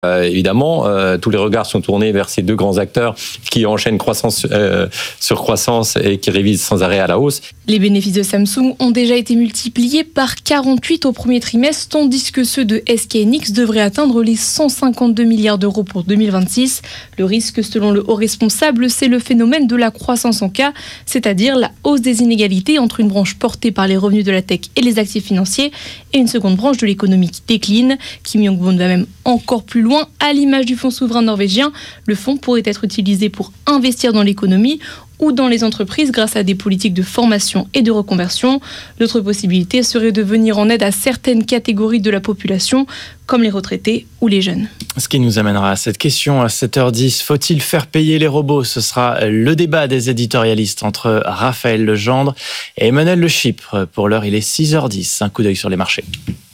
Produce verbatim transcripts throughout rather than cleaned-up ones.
Euh, évidemment, euh, tous les regards sont tournés vers ces deux grands acteurs qui enchaînent croissance euh, sur croissance et qui révisent sans arrêt à la hausse. Les bénéfices de Samsung ont déjà été multipliés par quarante-huit au premier trimestre, tandis que ceux de S K hynix devraient atteindre les cent cinquante-deux milliards d'euros pour deux mille vingt-six. Le risque, selon le haut responsable, c'est le phénomène de la croissance en K, c'est-à-dire la hausse des inégalités entre une branche portée par les revenus de la tech et les actifs financiers et une seconde branche de l'économie qui décline. Kim Jong-un va même encore plus loin. À l'image du fonds souverain norvégien, le fonds pourrait être utilisé pour investir dans l'économie ou dans les entreprises grâce à des politiques de formation et de reconversion. L'autre possibilité serait de venir en aide à certaines catégories de la population, comme les retraités ou les jeunes. Ce qui nous amènera à cette question à sept heures dix. Faut-il faire payer les robots ? Ce sera le débat des éditorialistes entre Raphaël Legendre et Emmanuel Le Chypre. Pour l'heure, il est six heures dix. Un coup d'œil sur les marchés.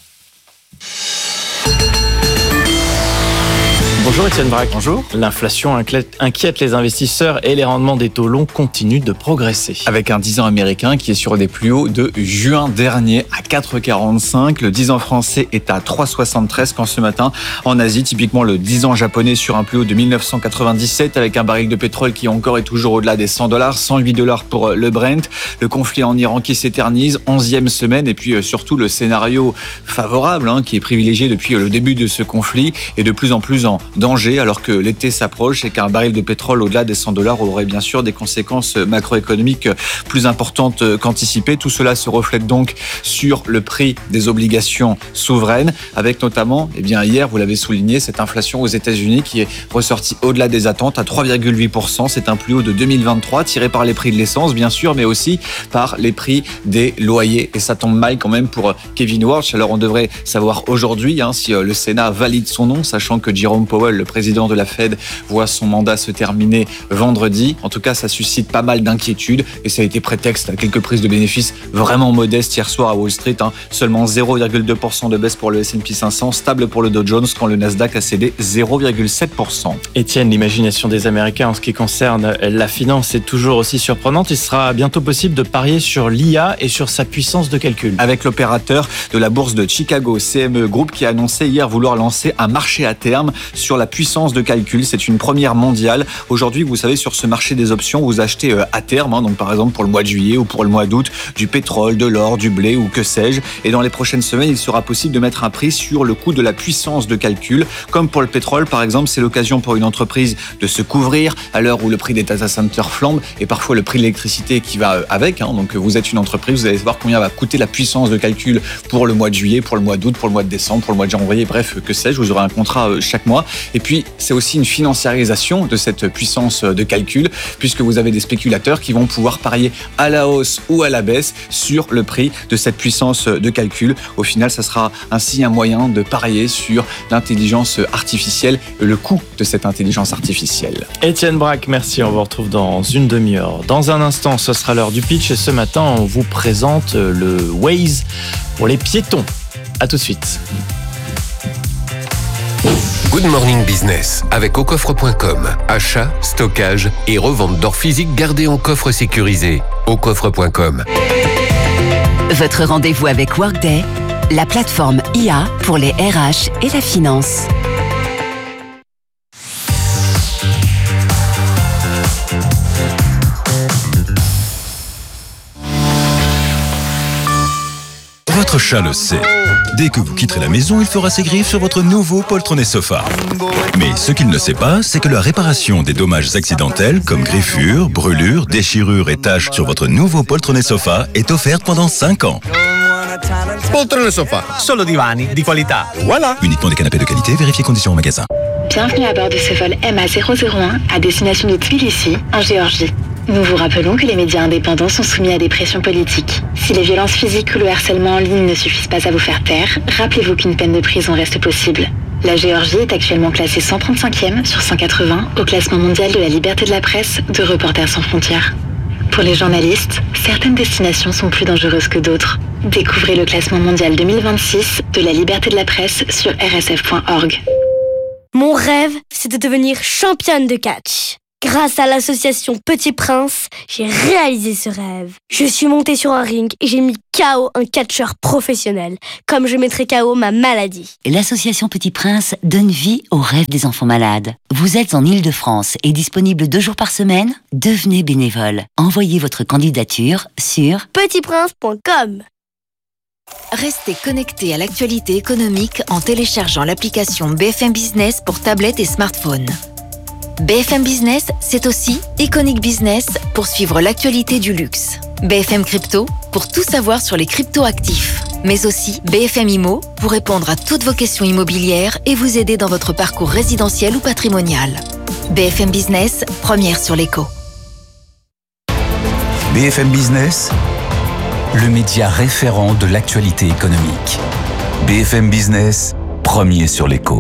Bonjour Étienne Braque. Bonjour. L'inflation inquiète les investisseurs et les rendements des taux longs continuent de progresser. Avec un dix ans américain qui est sur des plus hauts de juin dernier à quatre virgule quarante-cinq. Le dix ans français est à trois virgule soixante-treize quand ce matin en Asie, typiquement le dix ans japonais sur un plus haut de mille neuf cent quatre-vingt-dix-sept avec un baril de pétrole qui encore est toujours au-delà des cent dollars, cent huit dollars pour le Brent. Le conflit en Iran qui s'éternise, onzième semaine et puis surtout le scénario favorable hein, qui est privilégié depuis le début de ce conflit et de plus en plus en danger alors que l'été s'approche et qu'un baril de pétrole au-delà des cent dollars aurait bien sûr des conséquences macroéconomiques plus importantes qu'anticipées. Tout cela se reflète donc sur le prix des obligations souveraines avec notamment, eh bien hier, vous l'avez souligné, cette inflation aux États-Unis qui est ressortie au-delà des attentes à trois virgule huit pour cent. C'est un plus haut de deux mille vingt-trois tiré par les prix de l'essence bien sûr, mais aussi par les prix des loyers. Et ça tombe mal quand même pour Kevin Warsh. Alors on devrait savoir aujourd'hui hein, si le Sénat valide son nom, sachant que Jerome Powell, le président de la Fed, voit son mandat se terminer vendredi. En tout cas, ça suscite pas mal d'inquiétudes et ça a été prétexte à quelques prises de bénéfices vraiment modestes hier soir à Wall Street. Hein. Seulement zéro virgule deux pour cent de baisse pour le S and P cinq cents, stable pour le Dow Jones quand le Nasdaq a cédé zéro virgule sept pour cent. Étienne, l'imagination des Américains en ce qui concerne la finance est toujours aussi surprenante. Il sera bientôt possible de parier sur l'I A et sur sa puissance de calcul. Avec l'opérateur de la bourse de Chicago, C M E Group, qui a annoncé hier vouloir lancer un marché à terme sur la puissance de calcul. C'est une première mondiale. Aujourd'hui, vous savez, sur ce marché des options, vous achetez à terme, hein, donc par exemple pour le mois de juillet ou pour le mois d'août, du pétrole, de l'or, du blé ou que sais-je. Et dans les prochaines semaines, il sera possible de mettre un prix sur le coût de la puissance de calcul. Comme pour le pétrole, par exemple, c'est l'occasion pour une entreprise de se couvrir à l'heure où le prix des data centers flambe et parfois le prix de l'électricité qui va avec. Hein. Donc vous êtes une entreprise, vous allez savoir combien va coûter la puissance de calcul pour le mois de juillet, pour le mois d'août, pour le mois de décembre, pour le mois de janvier, bref, que sais-je. Vous aurez un contrat chaque mois. Et puis, c'est aussi une financiarisation de cette puissance de calcul, puisque vous avez des spéculateurs qui vont pouvoir parier à la hausse ou à la baisse sur le prix de cette puissance de calcul. Au final, ça sera ainsi un moyen de parier sur l'intelligence artificielle et le coût de cette intelligence artificielle. Étienne Braque, merci. On vous retrouve dans une demi-heure. Dans un instant, ce sera l'heure du pitch et ce matin, on vous présente le Waze pour les piétons. À tout de suite. Good Morning Business avec au coffre point com. Achat, stockage et revente d'or physique gardé en coffre sécurisé. au coffre point com. Votre rendez-vous avec Workday, la plateforme I A pour les R H et la finance. Votre chat le sait. Dès que vous quitterez la maison, il fera ses griffes sur votre nouveau poltronné sofa. Mais ce qu'il ne sait pas, c'est que la réparation des dommages accidentels comme griffures, brûlures, déchirures et taches sur votre nouveau poltronné sofa est offerte pendant cinq ans. Poltrone sofa, solo divani di qualità. Voilà. Uniquement des canapés de qualité, vérifiez conditions au magasin. Bienvenue à bord de ce vol M A zéro zéro un à destination de Tbilissi, en Géorgie. Nous vous rappelons que les médias indépendants sont soumis à des pressions politiques. Si les violences physiques ou le harcèlement en ligne ne suffisent pas à vous faire taire, rappelez-vous qu'une peine de prison reste possible. La Géorgie est actuellement classée cent trente-cinquième sur cent quatre-vingts au classement mondial de la liberté de la presse de Reporters sans frontières. Pour les journalistes, certaines destinations sont plus dangereuses que d'autres. Découvrez le classement mondial deux mille vingt-six de la liberté de la presse sur r s f point org. Mon rêve, c'est de devenir championne de catch. Grâce à l'association Petit Prince, j'ai réalisé ce rêve. Je suis montée sur un ring et j'ai mis K O un catcheur professionnel, comme je mettrai K O ma maladie. L'association Petit Prince donne vie aux rêves des enfants malades. Vous êtes en Île-de-France et disponible deux jours par semaine ? Devenez bénévole. Envoyez votre candidature sur petit prince point com. Restez connectés à l'actualité économique en téléchargeant l'application B F M Business pour tablette et smartphone. B F M Business, c'est aussi Iconic Business pour suivre l'actualité du luxe. B F M Crypto pour tout savoir sur les crypto-actifs. Mais aussi B F M Immo pour répondre à toutes vos questions immobilières et vous aider dans votre parcours résidentiel ou patrimonial. B F M Business, première sur l'éco. B F M Business, le média référent de l'actualité économique. B F M Business, premier sur l'éco.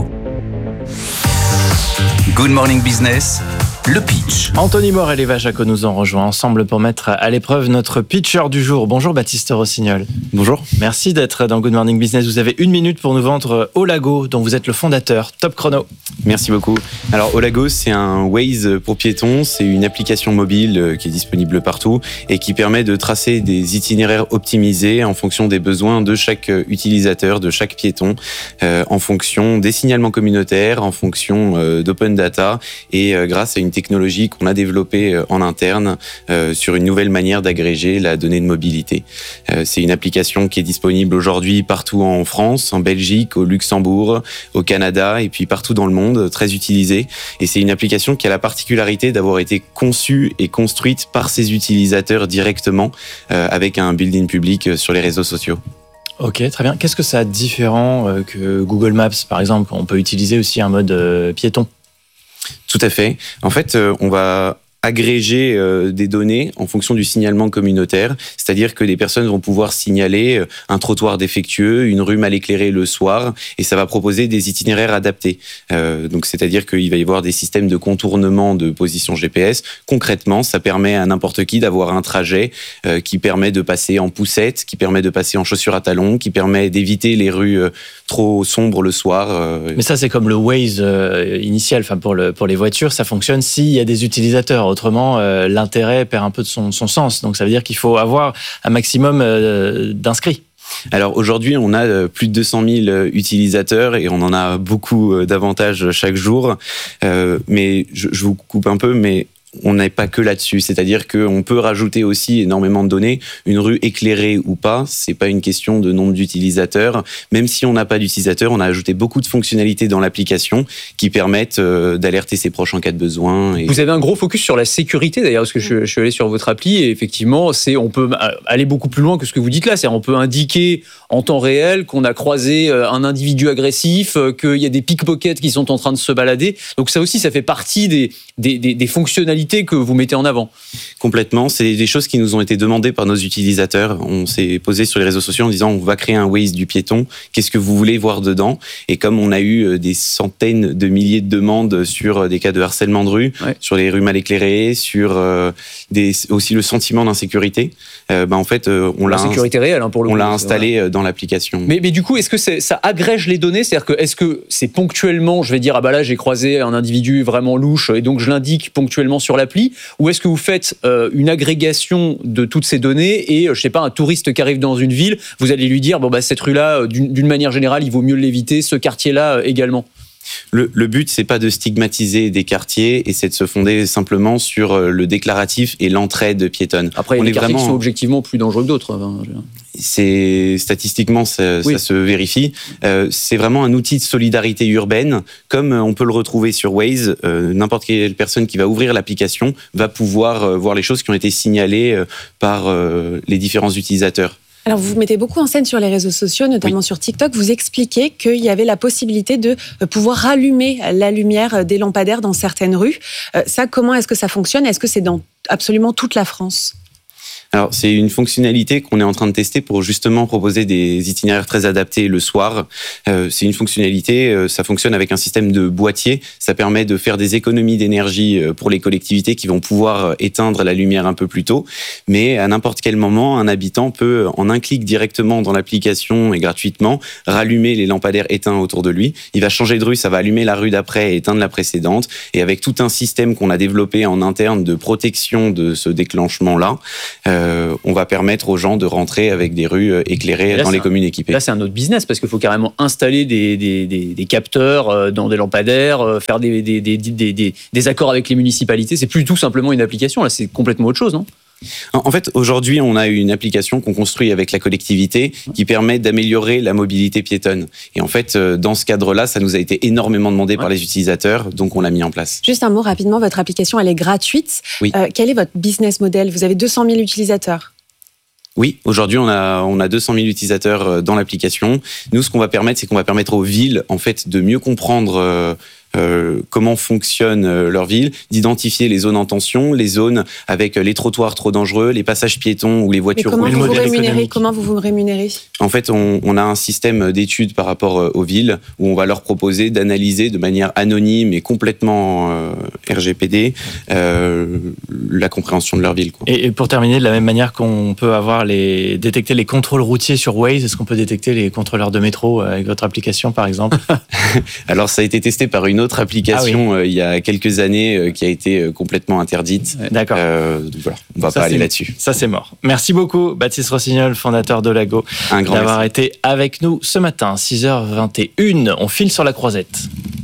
Good Morning Business, le pitch. Anthony Moore et Léva Jaco nous ont rejoints ensemble pour mettre à l'épreuve notre pitcher du jour. Bonjour Baptiste Rossignol. Bonjour. Merci d'être dans Good Morning Business. Vous avez une minute pour nous vendre Olago, dont vous êtes le fondateur. Top chrono. Merci beaucoup. Alors Olago, c'est un Waze pour piétons. C'est une application mobile qui est disponible partout et qui permet de tracer des itinéraires optimisés en fonction des besoins de chaque utilisateur, de chaque piéton, euh, en fonction des signalements communautaires, en fonction euh, d'open data et euh, grâce à une technologie qu'on a développée en interne euh, sur une nouvelle manière d'agréger la donnée de mobilité. Euh, c'est une application qui est disponible aujourd'hui partout en France, en Belgique, au Luxembourg, au Canada et puis partout dans le monde, très utilisée. Et c'est une application qui a la particularité d'avoir été conçue et construite par ses utilisateurs directement euh, avec un build-in public sur les réseaux sociaux. Ok, très bien. Qu'est-ce que ça a de différent euh, que Google Maps, par exemple? On peut utiliser aussi un mode euh, piéton. Tout à fait. En fait, euh, on va agréger euh, des données en fonction du signalement communautaire, c'est-à-dire que des personnes vont pouvoir signaler un trottoir défectueux, une rue mal éclairée le soir, et ça va proposer des itinéraires adaptés. Euh, donc, c'est-à-dire qu'il va y avoir des systèmes de contournement de position G P S. Concrètement, ça permet à n'importe qui d'avoir un trajet euh, qui permet de passer en poussette, qui permet de passer en chaussures à talons, qui permet d'éviter les rues euh, trop sombres le soir. Euh. Mais ça, c'est comme le Waze euh, initial, enfin pour le pour les voitures, ça fonctionne s'il y a des utilisateurs. Autrement, euh, l'intérêt perd un peu de son, son sens. Donc, ça veut dire qu'il faut avoir un maximum euh, d'inscrits. Alors aujourd'hui, on a plus de deux cent mille utilisateurs et on en a beaucoup davantage chaque jour. Euh, mais je, je vous coupe un peu, mais on n'est pas que là-dessus. C'est-à-dire qu'on peut rajouter aussi énormément de données. Une rue éclairée ou pas, c'est pas une question de nombre d'utilisateurs. Même si on n'a pas d'utilisateurs, on a ajouté beaucoup de fonctionnalités dans l'application qui permettent euh, d'alerter ses proches en cas de besoin. Et... Vous avez un gros focus sur la sécurité d'ailleurs, parce que je, je suis allé sur votre appli et effectivement, c'est, on peut aller beaucoup plus loin que ce que vous dites là. C'est-à-dire, on peut indiquer en temps réel qu'on a croisé un individu agressif, qu'il y a des pickpockets qui sont en train de se balader. Donc ça aussi, ça fait partie des, des, des, des fonctionnalités que vous mettez en avant. Complètement, c'est des choses qui nous ont été demandées par nos utilisateurs. On s'est posé sur les réseaux sociaux en disant on va créer un Waze du piéton, qu'est-ce que vous voulez voir dedans? Et comme on a eu des centaines de milliers de demandes sur des cas de harcèlement de rue, ouais. sur les rues mal éclairées, sur euh, des, aussi le sentiment d'insécurité, euh, bah en fait euh, on l'a, sécurité réelle, hein, pour le on coup, l'a installé ouais. dans l'application. Mais, mais du coup, est-ce que c'est, ça agrège les données? C'est-à-dire que est-ce que c'est ponctuellement, je vais dire ah bah là j'ai croisé un individu vraiment louche et donc je l'indique ponctuellement sur l'appli, ou est-ce que vous faites euh, une agrégation de toutes ces données et, je sais pas, un touriste qui arrive dans une ville, vous allez lui dire, bon, bah, cette rue-là, d'une, d'une manière générale, il vaut mieux l'éviter, ce quartier-là euh, également? Le, le but, c'est pas de stigmatiser des quartiers et c'est de se fonder simplement sur le déclaratif et l'entraide piétonne. Après, il y a des quartiers vraiment... qui sont objectivement plus dangereux que d'autres. Hein, c'est statistiquement ça, oui. ça se vérifie. Euh, c'est vraiment un outil de solidarité urbaine, comme on peut le retrouver sur Waze. Euh, n'importe quelle personne qui va ouvrir l'application va pouvoir euh, voir les choses qui ont été signalées euh, par euh, les différents utilisateurs. Alors, vous vous mettez beaucoup en scène sur les réseaux sociaux, notamment oui. sur TikTok. Vous expliquez qu'il y avait la possibilité de pouvoir rallumer la lumière des lampadaires dans certaines rues. Ça, comment est-ce que ça fonctionne? Est-ce que c'est dans absolument toute la France? Alors, c'est une fonctionnalité qu'on est en train de tester pour justement proposer des itinéraires très adaptés le soir. Euh, c'est une fonctionnalité, euh, ça fonctionne avec un système de boîtier. Ça permet de faire des économies d'énergie pour les collectivités qui vont pouvoir éteindre la lumière un peu plus tôt. Mais à n'importe quel moment, un habitant peut, en un clic directement dans l'application et gratuitement, rallumer les lampadaires éteints autour de lui. Il va changer de rue, ça va allumer la rue d'après et éteindre la précédente. Et avec tout un système qu'on a développé en interne de protection de ce déclenchement-là, euh, on va permettre aux gens de rentrer avec des rues éclairées là, dans les communes équipées. Là, c'est un autre business parce qu'il faut carrément installer des, des, des, des capteurs dans des lampadaires, faire des, des, des, des, des, des accords avec les municipalités. C'est plus tout simplement une application. Là, c'est complètement autre chose, non ? En fait, aujourd'hui, on a une application qu'on construit avec la collectivité qui permet d'améliorer la mobilité piétonne. Et en fait, dans ce cadre-là, ça nous a été énormément demandé ouais. par les utilisateurs, donc on l'a mis en place. Juste un mot rapidement, votre application, elle est gratuite. Oui. Euh, quel est votre business model ? Vous avez deux cent mille utilisateurs. Oui, aujourd'hui, on a, on a deux cent mille utilisateurs dans l'application. Nous, ce qu'on va permettre, c'est qu'on va permettre aux villes, en fait, de mieux comprendre euh, Euh, comment fonctionne euh, leur ville, d'identifier les zones en tension, les zones avec les trottoirs trop dangereux, les passages piétons ou les voitures. Mais comment, vous vous rémunérez, comment vous vous rémunérez ? En fait, on, on a un système d'études par rapport euh, aux villes où on va leur proposer d'analyser de manière anonyme et complètement euh, R G P D euh, la compréhension de leur ville. Quoi. Et, et pour terminer, de la même manière qu'on peut avoir les, détecter les contrôles routiers sur Waze, est-ce qu'on peut détecter les contrôleurs de métro avec votre application, par exemple ? Alors, ça a été testé par une autre application ah oui. euh, il y a quelques années euh, qui a été euh, complètement interdite. D'accord. Euh, donc voilà, on va ça, pas aller là-dessus. Ça, c'est mort. Merci beaucoup, Baptiste Rossignol, fondateur d'Olago, Un grand d'avoir merci. été avec nous ce matin, six heures vingt et une. On file sur la croisette.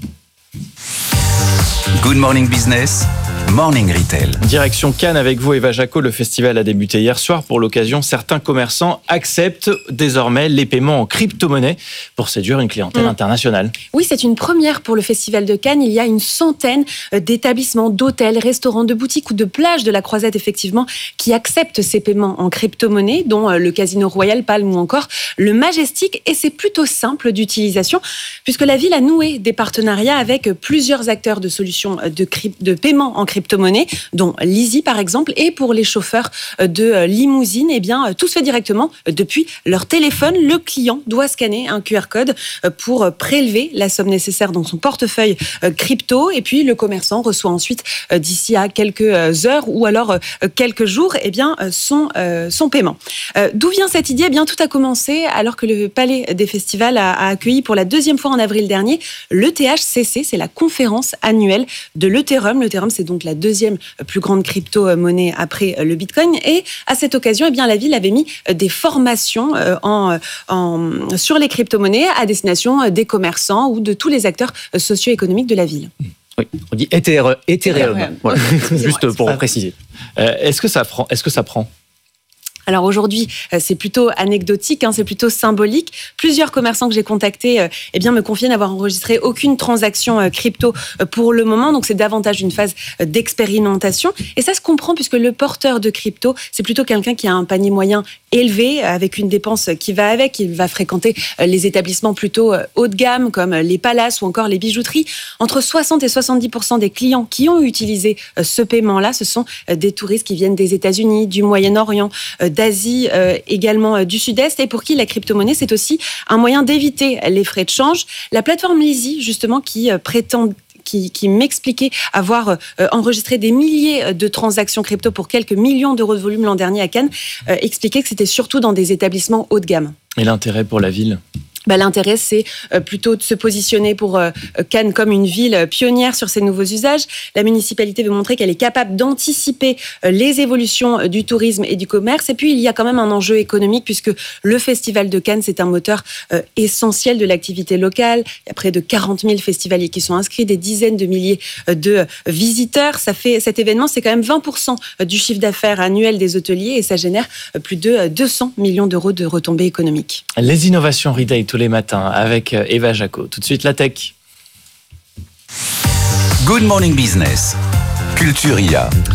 Good Morning Business, Morning Retail. Direction Cannes avec vous, Eva Jaco. Le festival a débuté hier soir. Pour l'occasion, certains commerçants acceptent désormais les paiements en crypto-monnaie pour séduire une clientèle mmh. internationale. Oui, c'est une première pour le Festival de Cannes. Il y a une centaine d'établissements, d'hôtels, restaurants, de boutiques ou de plages de la Croisette, effectivement, qui acceptent ces paiements en crypto-monnaie, dont le Casino Royal Palm ou encore le Majestic. Et c'est plutôt simple d'utilisation, puisque la ville a noué des partenariats avec plusieurs acteurs de solutions de, crypt- de paiement en crypto-monnaie, dont Lizzy par exemple, et pour les chauffeurs de limousine, eh bien, tout se fait directement depuis leur téléphone. Le client doit scanner un Q R code pour prélever la somme nécessaire dans son portefeuille crypto, et puis le commerçant reçoit ensuite, d'ici à quelques heures ou alors quelques jours, eh bien, son, son paiement. D'où vient cette idée ? Eh bien, tout a commencé alors que le Palais des Festivals a, a accueilli pour la deuxième fois en avril dernier l'E T H C C, c'est la conférence annuelle de l'Ethereum. L'Ethereum, c'est donc la deuxième plus grande crypto-monnaie après le Bitcoin. Et à cette occasion, eh bien, la ville avait mis des formations en, en, sur les crypto-monnaies à destination des commerçants ou de tous les acteurs socio-économiques de la ville. Oui, on dit Ethereum. Ethereum. Voilà. Juste pour préciser. Euh, est-ce que ça prend ? Est-ce que ça prend ? Alors aujourd'hui, c'est plutôt anecdotique, hein, c'est plutôt symbolique. Plusieurs commerçants que j'ai contactés euh, eh bien, me confient n'avoir enregistré aucune transaction euh, crypto euh, pour le moment. Donc c'est davantage une phase euh, d'expérimentation. Et ça se comprend puisque le porteur de crypto, c'est plutôt quelqu'un qui a un panier moyen élevé, avec une dépense qui va avec. Il va fréquenter euh, les établissements plutôt euh, haut de gamme, comme les palaces ou encore les bijouteries. Entre soixante et soixante-dix pour cent des clients qui ont utilisé euh, ce paiement-là, ce sont euh, des touristes qui viennent des États-Unis, du Moyen-Orient, euh, d'Asie, euh, également euh, du Sud-Est, et pour qui la crypto-monnaie, c'est aussi un moyen d'éviter les frais de change. La plateforme Lizzy, justement, qui euh, prétend Qui, qui m'expliquait avoir euh, enregistré des milliers de transactions crypto pour quelques millions d'euros de volume l'an dernier à Cannes, euh, expliquait que c'était surtout dans des établissements haut de gamme. Et l'intérêt pour la ville ? Bah, l'intérêt, c'est plutôt de se positionner pour Cannes comme une ville pionnière sur ces nouveaux usages. La municipalité veut montrer qu'elle est capable d'anticiper les évolutions du tourisme et du commerce. Et puis, il y a quand même un enjeu économique puisque le Festival de Cannes, c'est un moteur essentiel de l'activité locale. Il y a près de quarante mille festivaliers qui sont inscrits, des dizaines de milliers de visiteurs. Ça fait, cet événement, c'est quand même vingt pour cent du chiffre d'affaires annuel des hôteliers et ça génère plus de deux cents millions d'euros de retombées économiques. Les innovations retail tous les matins avec Eva Jaco. Tout de suite, la tech. Good Morning Business, Culture I A.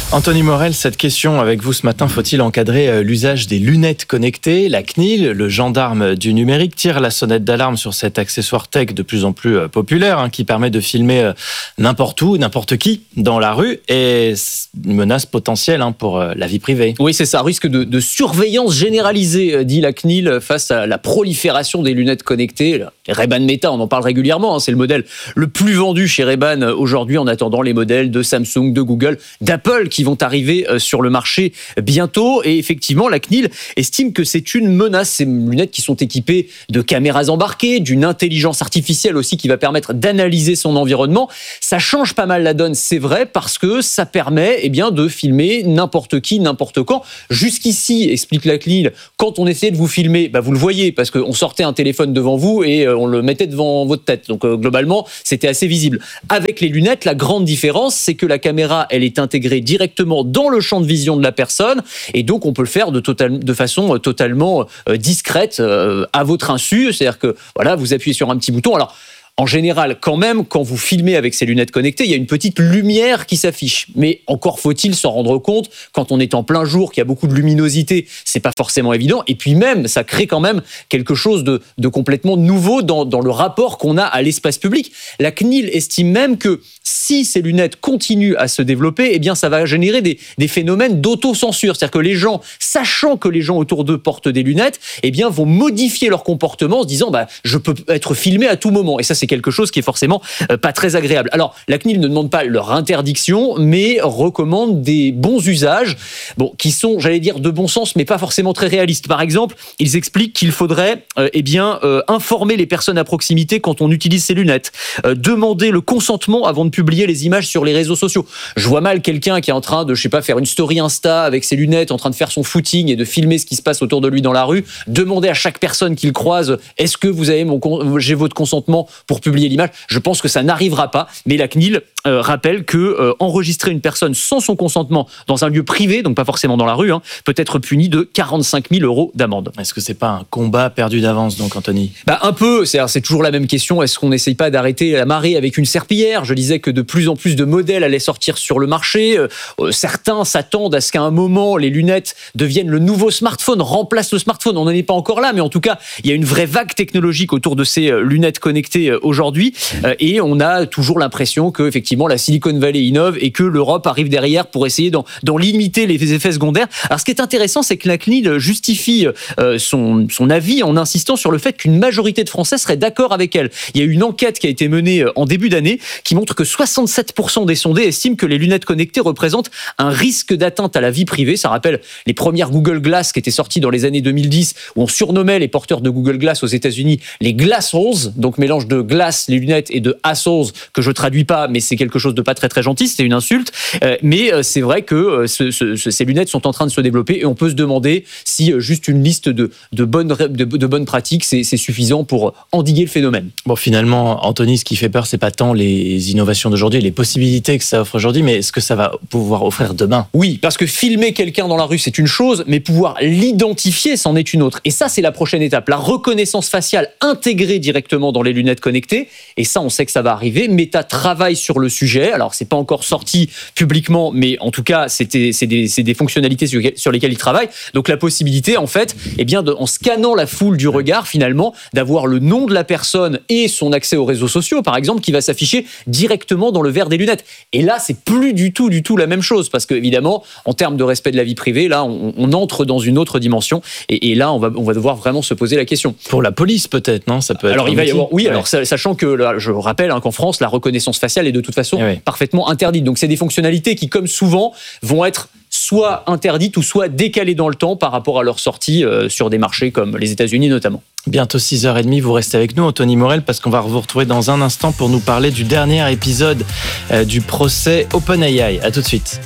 Anthony Morel, cette question avec vous ce matin, faut-il encadrer l'usage des lunettes connectées ? La C N I L, le gendarme du numérique, tire la sonnette d'alarme sur cet accessoire tech de plus en plus populaire hein, qui permet de filmer n'importe où, n'importe qui dans la rue et une menace potentielle hein, pour la vie privée. Oui, c'est ça, risque de, de surveillance généralisée, dit la C N I L, face à la prolifération des lunettes connectées. Les Ray-Ban Meta, on en parle régulièrement, hein, c'est le modèle le plus vendu chez Ray-Ban aujourd'hui en attendant les modèles de Samsung, de Google, d'Apple qui vont arriver sur le marché bientôt. Et effectivement, la C N I L estime que c'est une menace. Ces lunettes qui sont équipées de caméras embarquées, d'une intelligence artificielle aussi qui va permettre d'analyser son environnement. Ça change pas mal la donne, c'est vrai, parce que ça permet eh bien, de filmer n'importe qui, n'importe quand. Jusqu'ici, explique la C N I L, quand on essayait de vous filmer, bah, vous le voyez, parce qu'on sortait un téléphone devant vous et on le mettait devant votre tête. Donc euh, globalement, c'était assez visible. Avec les lunettes, la grande différence, c'est que la caméra, elle est intégrée directement dans le champ de vision de la personne et donc on peut le faire de, total, de façon totalement euh, discrète, euh, à votre insu. C'est-à-dire que voilà, vous appuyez sur un petit bouton. Alors, en général, quand même, quand vous filmez avec ces lunettes connectées, il y a une petite lumière qui s'affiche. Mais encore faut-il s'en rendre compte quand on est en plein jour, qu'il y a beaucoup de luminosité, c'est pas forcément évident. Et puis même, ça crée quand même quelque chose de, de complètement nouveau dans, dans le rapport qu'on a à l'espace public. La C N I L estime même que si ces lunettes continuent à se développer, eh bien, ça va générer des, des phénomènes d'autocensure. C'est-à-dire que les gens, sachant que les gens autour d'eux portent des lunettes, eh bien, vont modifier leur comportement en se disant, bah, je peux être filmé à tout moment. Et ça, c'est quelque chose qui est forcément pas très agréable. Alors, la C N I L ne demande pas leur interdiction, mais recommande des bons usages, bon, qui sont, j'allais dire, de bon sens, mais pas forcément très réalistes. Par exemple, ils expliquent qu'il faudrait, euh, eh bien, euh, informer les personnes à proximité quand on utilise ces lunettes, euh, demander le consentement avant de publier les images sur les réseaux sociaux. Je vois mal quelqu'un qui est en train de, je sais pas, faire une story Insta avec ses lunettes, en train de faire son footing et de filmer ce qui se passe autour de lui dans la rue, demander à chaque personne qu'il croise, est-ce que vous avez mon, j'ai votre consentement pour publier l'image. Je pense que ça n'arrivera pas, mais la C N I L euh, rappelle que euh, enregistrer une personne sans son consentement dans un lieu privé, donc pas forcément dans la rue, hein, peut être puni de quarante-cinq mille euros d'amende. Est-ce que c'est pas un combat perdu d'avance, donc, Anthony ? Bah, un peu, c'est, c'est toujours la même question. Est-ce qu'on n'essaye pas d'arrêter la marée avec une serpillière ? Je disais que de plus en plus de modèles allaient sortir sur le marché. Euh, certains s'attendent à ce qu'à un moment, les lunettes deviennent le nouveau smartphone, remplacent le smartphone. On n'en est pas encore là, mais en tout cas, il y a une vraie vague technologique autour de ces lunettes connectées aujourd'hui. Euh, et on a toujours l'impression que, effectivement, la Silicon Valley innove et que l'Europe arrive derrière pour essayer d'en, d'en limiter les effets secondaires. Alors, ce qui est intéressant, c'est que la C N I L justifie euh, son, son avis en insistant sur le fait qu'une majorité de Français seraient d'accord avec elle. Il y a eu une enquête qui a été menée en début d'année qui montre que soixante-sept pour cent des sondés estiment que les lunettes connectées représentent un risque d'atteinte à la vie privée. Ça rappelle les premières Google Glass qui étaient sorties dans les années deux mille dix, où on surnommait les porteurs de Google Glass aux États-Unis les Glassholes, donc mélange de glace, les lunettes, et de assholes, que je traduis pas, mais c'est quelque chose de pas très très gentil, c'est une insulte. Euh, mais euh, c'est vrai que euh, ce, ce, ces lunettes sont en train de se développer et on peut se demander si euh, juste une liste de, de, bonnes, de, de bonnes pratiques, c'est, c'est suffisant pour endiguer le phénomène. Bon, finalement, Anthony, ce qui fait peur, c'est pas tant les innovations d'aujourd'hui, les possibilités que ça offre aujourd'hui, mais est-ce que ça va pouvoir offrir demain ? Oui, parce que filmer quelqu'un dans la rue, c'est une chose, mais pouvoir l'identifier, c'en est une autre. Et ça, c'est la prochaine étape. La reconnaissance faciale intégrée directement dans les lunettes connectées. Et ça, on sait que ça va arriver. Meta travaille sur le sujet. Alors, c'est pas encore sorti publiquement, mais en tout cas, c'était, c'est, des, c'est des fonctionnalités sur, sur lesquelles ils travaillent. Donc, la possibilité, en fait, eh bien, de, en scannant la foule du regard, finalement, d'avoir le nom de la personne et son accès aux réseaux sociaux, par exemple, qui va s'afficher directement dans le verre des lunettes. Et là, c'est plus du tout, du tout la même chose, parce que, évidemment, en termes de respect de la vie privée, là, on, on entre dans une autre dimension. Et, et là, on va, on va devoir vraiment se poser la question. Pour la police, peut-être, non ? Ça peut être. Alors, il va y avoir, oui, ouais. alors, sachant que, là, je rappelle hein, qu'en France, la reconnaissance faciale est de toute façon oui. parfaitement interdite. Donc, c'est des fonctionnalités qui, comme souvent, vont être soit interdites ou soit décalées dans le temps par rapport à leur sortie euh, sur des marchés comme les États-Unis notamment. Bientôt six heures trente, vous restez avec nous, Anthony Morel, parce qu'on va vous retrouver dans un instant pour nous parler du dernier épisode euh, du procès OpenAI. À tout de suite.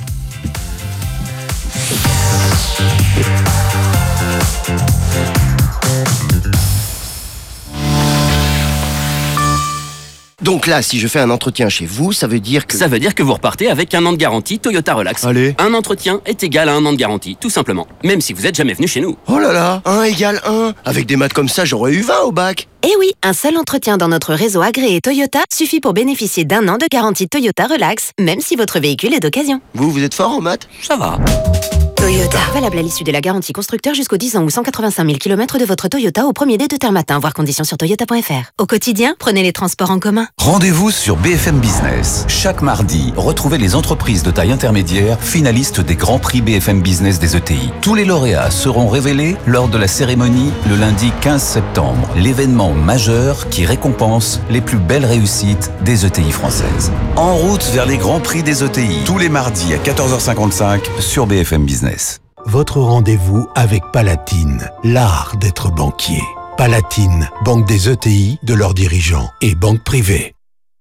Donc là, si je fais un entretien chez vous, ça veut dire que... Ça veut dire que vous repartez avec un an de garantie Toyota Relax. Allez. Un entretien est égal à un an de garantie, tout simplement. Même si vous êtes jamais venu chez nous. Oh là là, un égale un. Avec des maths comme ça, j'aurais eu vingt au bac. Eh oui, un seul entretien dans notre réseau agréé Toyota suffit pour bénéficier d'un an de garantie Toyota Relax, même si votre véhicule est d'occasion. Vous, vous êtes fort en maths? Ça va. Toyota. Valable à l'issue de la garantie constructeur jusqu'aux dix ans ou cent quatre-vingt-cinq mille kilomètres de votre Toyota au premier dé de terme matin. Voir conditions sur toyota point f r. Au quotidien, prenez les transports en commun. Rendez-vous sur B F M Business. Chaque mardi, retrouvez les entreprises de taille intermédiaire finalistes des grands prix B F M Business des E T I. Tous les lauréats seront révélés lors de la cérémonie le lundi quinze septembre. L'événement majeur qui récompense les plus belles réussites des E T I françaises. En route vers les grands prix des E T I. Tous les mardis à quatorze heures cinquante-cinq sur B F M Business. Votre rendez-vous avec Palatine, l'art d'être banquier. Palatine, banque des E T I, de leurs dirigeants et banque privée.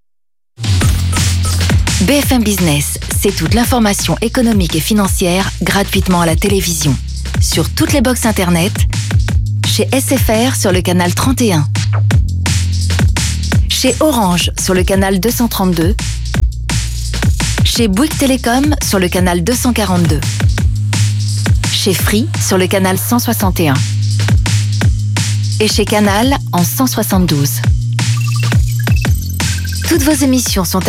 B F M Business, c'est toute l'information économique et financière gratuitement à la télévision. Sur toutes les box internet, chez S F R sur le canal trente et un, chez Orange sur le canal deux cent trente-deux, chez Bouygues Télécom sur le canal deux cent quarante-deux, chez Free sur le canal cent soixante et un et chez Canal en cent soixante-douze. Toutes vos émissions sont à